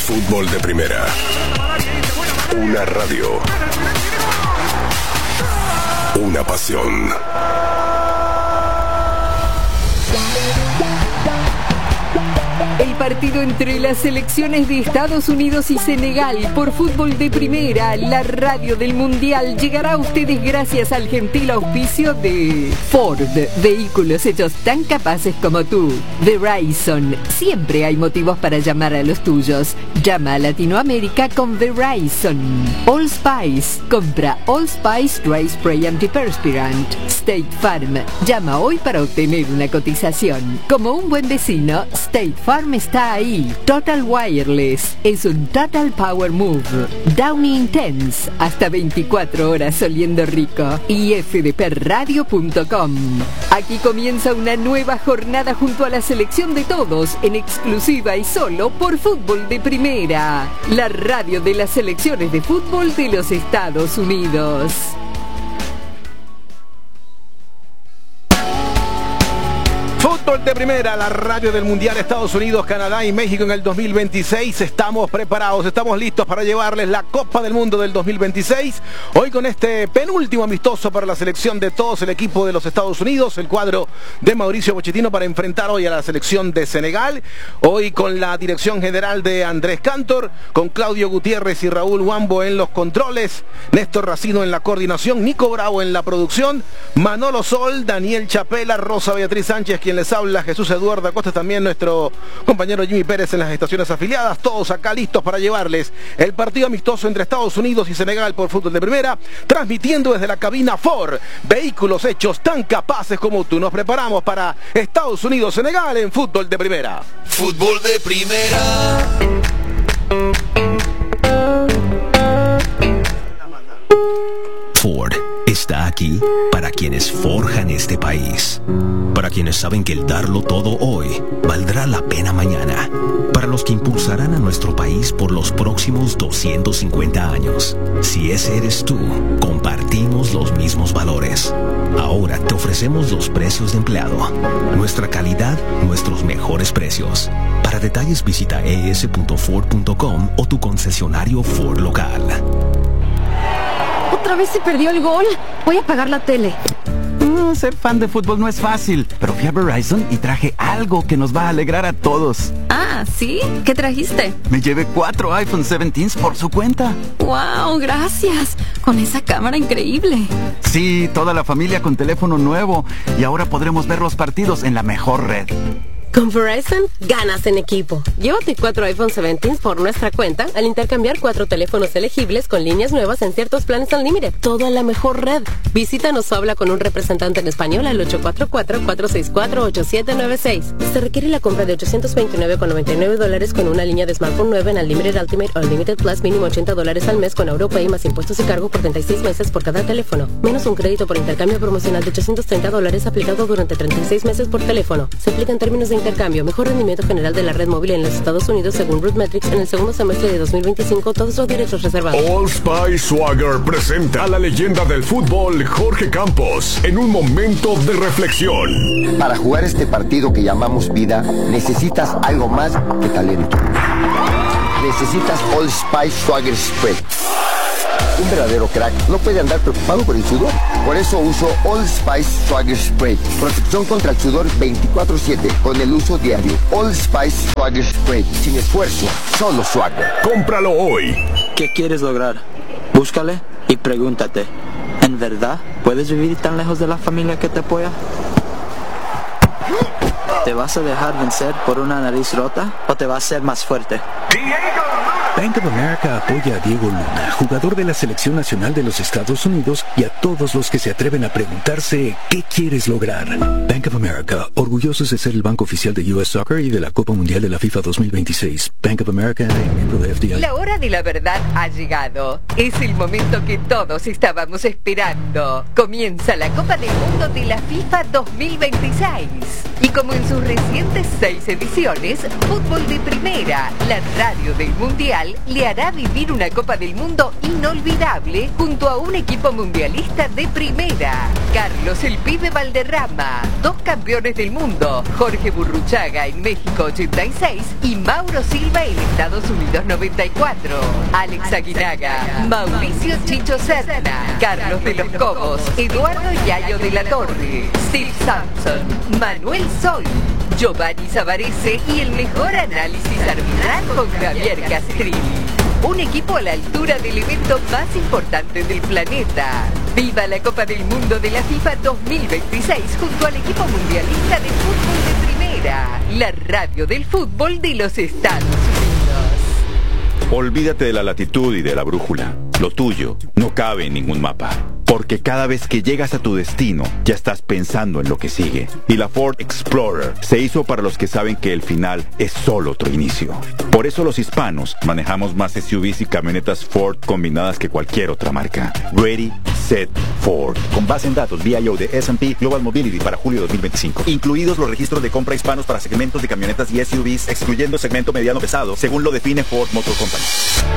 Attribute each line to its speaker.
Speaker 1: Fútbol de Primera. Una radio. Una pasión.
Speaker 2: El partido entre las selecciones de Estados Unidos y Senegal por Fútbol de Primera, la radio del Mundial, llegará a ustedes gracias al gentil auspicio de Ford, vehículos hechos tan capaces como tú. Verizon, siempre hay motivos para llamar a los tuyos. Llama a Latinoamérica con Verizon. All Spice, compra All Spice Dry Spray Antiperspirant. State Farm, llama hoy para obtener una cotización. Como un buen vecino, State Farm está ahí. Total Wireless es un Total Power Move. Downy Intense, hasta 24 horas oliendo rico. Y fdpradio.com. Aquí comienza una nueva jornada junto a la selección de todos, en exclusiva y solo por Fútbol de Primera, la radio de las selecciones de fútbol de los Estados Unidos.
Speaker 3: Fútbol de Primera, la radio del Mundial Estados Unidos, Canadá y México en el 2026. Estamos preparados, estamos listos para llevarles la Copa del Mundo del 2026. Hoy con este penúltimo amistoso para la selección de todos, el equipo de los Estados Unidos, el cuadro de Mauricio Pochettino para enfrentar hoy a la selección de Senegal. Hoy con la dirección general de Andrés Cantor, con Claudio Gutiérrez y Raúl Wambo en los controles, Néstor Racino en la coordinación, Nico Bravo en la producción, Manolo Sol, Daniel Chapela, Rosa Beatriz Sánchez, quien les habla, Jesús Eduardo Acosta, también nuestro compañero Jimmy Pérez en las estaciones afiliadas, todos acá listos para llevarles el partido amistoso entre Estados Unidos y Senegal por Fútbol de Primera, transmitiendo desde la cabina Ford, vehículos hechos tan capaces como tú. Nos preparamos para Estados Unidos-Senegal en Fútbol de Primera.
Speaker 4: Fútbol de Primera.
Speaker 5: Ford está aquí para quienes forjan este país, para quienes saben que el darlo todo hoy valdrá la pena mañana, para los que impulsarán a nuestro país por los próximos 250 años. Si ese eres tú, compartimos los mismos valores. Ahora te ofrecemos los precios de empleado, nuestra calidad, nuestros mejores precios. Para detalles visita es.ford.com o tu concesionario Ford local.
Speaker 6: ¿Otra vez se perdió el gol? Voy a apagar la tele.
Speaker 7: Ser fan de fútbol no es fácil, pero fui a Verizon y traje algo que nos va a alegrar a todos.
Speaker 6: Ah, ¿sí? ¿Qué trajiste?
Speaker 7: Me llevé 4 iPhone 17s por su cuenta.
Speaker 6: ¡Wow! Gracias. Con esa cámara increíble.
Speaker 7: Sí, toda la familia con teléfono nuevo. Y ahora podremos ver los partidos en la mejor red.
Speaker 8: Con Verizon, ganas en equipo. Llévate 4 iPhone 17 por nuestra cuenta al intercambiar 4 teléfonos elegibles con líneas nuevas en ciertos planes Unlimited. Todo en la mejor red. Visítanos o habla con un representante en español al 844-464-8796. Se requiere la compra de $829.99 con una línea de smartphone nueva en Unlimited Ultimate o Unlimited Plus, mínimo $80 al mes con AuroPay más impuestos y cargo por 36 meses por cada teléfono. Menos un crédito por intercambio promocional de $830 aplicado durante 36 meses por teléfono. Se aplica en términos de intercambio. Mejor rendimiento general de la red móvil en los Estados Unidos según RootMetrics en el segundo semestre de 2025. Todos los derechos reservados.
Speaker 1: All Spice Swagger presenta a la leyenda del fútbol Jorge Campos en un momento de reflexión.
Speaker 9: Para jugar este partido que llamamos vida, necesitas algo más que talento. Necesitas All Spice Swagger Spray. Un verdadero crack no puede andar preocupado por el sudor. Por eso uso All Spice Swagger Spray. Protección contra el sudor 24/7 con el uso diario. All Spice Swagger Spray. Sin esfuerzo, solo swagger.
Speaker 1: Cómpralo hoy.
Speaker 10: ¿Qué quieres lograr? Búscale y pregúntate. ¿En verdad puedes vivir tan lejos de la familia que te apoya? ¿Te vas a dejar vencer por una nariz rota o te vas a ser más fuerte?
Speaker 11: Bank of America apoya a Diego Luna, jugador de la Selección Nacional de los Estados Unidos, y a todos los que se atreven a preguntarse ¿qué quieres lograr? Bank of America, orgullosos de ser el banco oficial de US Soccer y de la Copa Mundial de la FIFA 2026. Bank of America, miembro de FDI.
Speaker 2: La hora de la verdad ha llegado. Es el momento que todos estábamos esperando. Comienza la Copa del Mundo de la FIFA 2026. Y como en sus recientes 6 ediciones, Fútbol de Primera, la radio del Mundial, Mundial le hará vivir una Copa del Mundo inolvidable junto a un equipo mundialista de primera. Carlos el Pibe Valderrama, 2 campeones del mundo, Jorge Burruchaga en México 86 y Mauro Silva en Estados Unidos 94. Alex Aguinaga, Mauricio Chicho Serna, Carlos de los Cobos, Eduardo Yayo de la Torre, Steve Sampson, Manuel Sol, Giovanni Savarese y el mejor análisis arbitral con Javier Castrilli. Un equipo a la altura del evento más importante del planeta. ¡Viva la Copa del Mundo de la FIFA 2026 junto al equipo mundialista de fútbol de primera! La radio del fútbol de los Estados Unidos.
Speaker 12: Olvídate de la latitud y de la brújula. Lo tuyo no cabe en ningún mapa. Porque cada vez que llegas a tu destino, ya estás pensando en lo que sigue. Y la Ford Explorer se hizo para los que saben que el final es solo otro inicio. Por eso los hispanos manejamos más SUVs y camionetas Ford combinadas que cualquier otra marca. Ready, Set, Ford.
Speaker 13: Con base en datos VIO de S&P Global Mobility para julio 2025. Incluidos los registros de compra hispanos para segmentos de camionetas y SUVs, excluyendo segmento mediano pesado, según lo define Ford Motor Company.